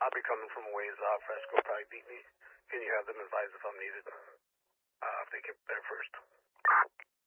I'll be coming from a ways. Fresco will probably beat me. Can you have them advise if I'm needed? If they get there first.